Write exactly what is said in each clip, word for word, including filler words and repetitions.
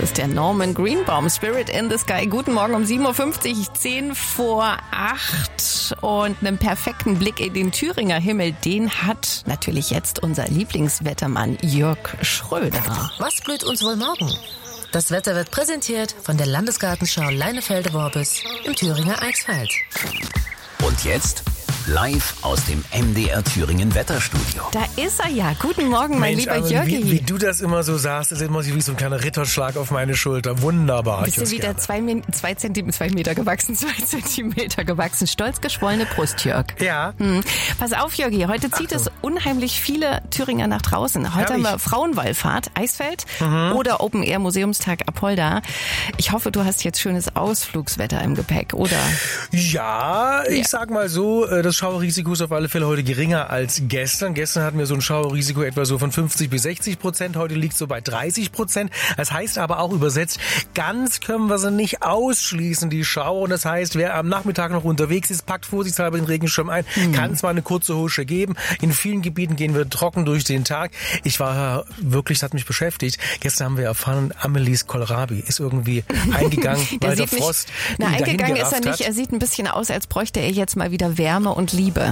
ist der Norman Greenbaum, Spirit in the Sky. Guten Morgen um sieben Uhr fünfzig, zehn vor acht. Und einen perfekten Blick in den Thüringer Himmel, den hat natürlich jetzt unser Lieblingswettermann Jörg Schröder. Was blüht uns wohl morgen? Das Wetter wird präsentiert von der Landesgartenschau Leinefelde-Worbis im Thüringer Eichsfeld. Und jetzt live aus dem M D R Thüringen Wetterstudio. Da ist er ja. Guten Morgen, mein Mensch, lieber Amelie, Jörgi. Wie, wie du das immer so sagst, ist immer wie so ein kleiner Ritterschlag auf meine Schulter. Wunderbar. Bist du wieder zwei, zwei, Zentimeter, zwei Meter gewachsen, zwei Zentimeter gewachsen. Stolz geschwollene Brust, Jörg. Ja. Hm. Pass auf, Jörgi, heute zieht es unheimlich viele Thüringer nach draußen. Heute Herrlich. haben wir Frauenwallfahrt, Eisfeld Mhm. oder Open Air Museumstag Apolda. Ich hoffe, du hast jetzt schönes Ausflugswetter im Gepäck, oder? Ja, ich Ja. sag mal so, das Schauerrisiko ist auf alle Fälle heute geringer als gestern. Gestern hatten wir so ein Schauerrisiko etwa so von fünfzig bis sechzig Prozent. Heute liegt es so bei dreißig Prozent. Das heißt aber auch übersetzt, ganz können wir sie nicht ausschließen, die Schauer. Und das heißt, wer am Nachmittag noch unterwegs ist, packt vorsichtshalber den Regenschirm ein. Mhm. Kann zwar eine kurze Husche geben. In vielen Gebieten gehen wir trocken durch den Tag. Ich war wirklich, das hat mich beschäftigt. Gestern haben wir erfahren, Amelies Kohlrabi ist irgendwie eingegangen, weil der Frost nicht, na, ihn dahin eingegangen ist er gerafft nicht. hat. Er sieht ein bisschen aus, als bräuchte er jetzt mal wieder Wärme und Liebe.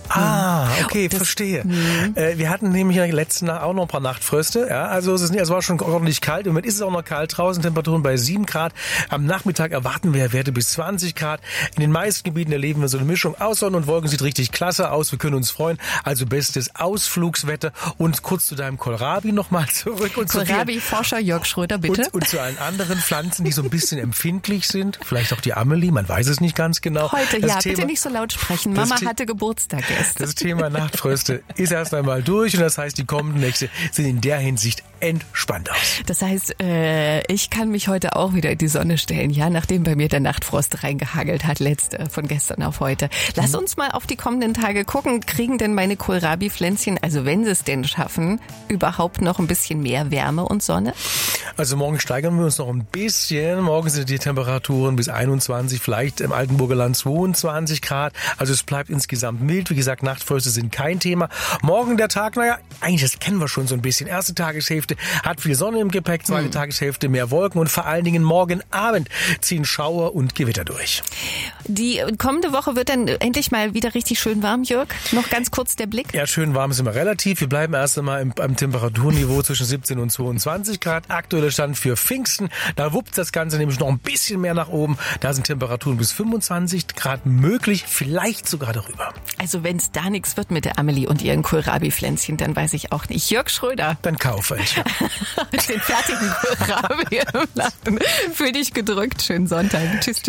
Ah, okay, Das- verstehe. Äh, wir hatten nämlich in der letzten Nacht auch noch ein paar Nachtfröste. Ja, also es, ist nicht, es war schon ordentlich kalt. Im Moment ist es auch noch kalt draußen, Temperaturen bei sieben Grad. Am Nachmittag erwarten wir Werte bis zwanzig Grad. In den meisten Gebieten erleben wir so eine Mischung aus Sonne und Wolken. Sieht richtig klasse aus. Wir können uns freuen. Also bestes Ausflugswetter. Und kurz zu deinem Kohlrabi nochmal zurück. Und zu vielen- Kohlrabi-Forscher Jörg Schröder, bitte. und, und zu allen anderen Pflanzen, die so ein bisschen empfindlich sind. Vielleicht auch die Amelie, man weiß es nicht ganz genau. Heute, Das ja, Thema, bitte nicht so laut sprechen. das Mama The- hatte Geburtstag erst. Das Thema Nachtfröste ist erst einmal durch und das heißt, die kommenden Nächte sehen in der Hinsicht entspannt aus. Das heißt, äh, ich kann mich heute auch wieder in die Sonne stellen, ja, nachdem bei mir der Nachtfrost reingehagelt hat, letzte von gestern auf heute. Lass uns mal auf die kommenden Tage gucken. Kriegen denn meine Kohlrabi-Pflänzchen, also wenn sie es denn schaffen, überhaupt noch ein bisschen mehr Wärme und Sonne? Also morgen steigern wir uns noch ein bisschen. Morgen sind die Temperaturen bis einundzwanzig, vielleicht im Altenburger Land zweiundzwanzig Grad. Also es bleibt insgesamt mild. Wie gesagt, Nachtfröste sind kein Thema. Morgen der Tag, naja, eigentlich das kennen wir schon so ein bisschen. Erste Tageshälfte hat viel Sonne im Gepäck, zweite hm. Tageshälfte mehr Wolken und vor allen Dingen morgen Abend ziehen Schauer und Gewitter durch. Die kommende Woche wird dann endlich mal wieder richtig schön warm, Jörg. Noch ganz kurz der Blick. Ja, schön warm ist immer relativ. Wir bleiben erst einmal im, am Temperaturniveau zwischen siebzehn und zweiundzwanzig Grad. Aktueller Stand für Pfingsten. Da wuppt das Ganze nämlich noch ein bisschen mehr nach oben. Da sind Temperaturen bis fünfundzwanzig Grad möglich, vielleicht sogar darüber. Also wenn es da nichts wird mit der Amelie und ihren Kohlrabi-Pflänzchen, dann weiß ich auch nicht. Jörg Schröder. Dann kaufe ich. Den fertigen Kohlrabi im Laden. Für dich gedrückt. Schönen Sonntag. Tschüss.